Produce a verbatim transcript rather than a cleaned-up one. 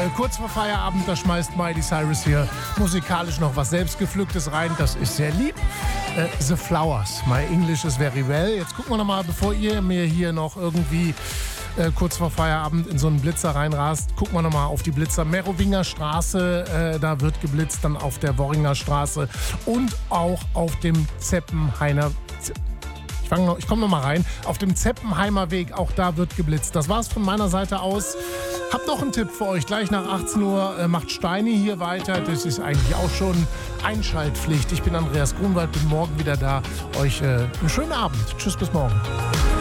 Äh, kurz vor Feierabend, da schmeißt Miley Cyrus hier musikalisch noch was Selbstgepflücktes rein. Das ist sehr lieb. Äh, The Flowers. My English is very well. Jetzt gucken wir nochmal, bevor ihr mir hier noch irgendwie äh, kurz vor Feierabend in so einen Blitzer reinrast, gucken wir nochmal auf die Blitzer. Merowinger Straße, äh, da wird geblitzt, dann auf der Worringer Straße und auch auf dem Zeppenhainer... Ich, noch, ich komme noch mal rein. Auf dem Zeppenheimer Weg, auch da wird geblitzt. Das war's von meiner Seite aus. Hab noch einen Tipp für euch. Gleich nach achtzehn Uhr äh, macht Steini hier weiter. Das ist eigentlich auch schon Einschaltpflicht. Ich bin Andreas Grunwald, bin morgen wieder da. Euch äh, einen schönen Abend. Tschüss, bis morgen.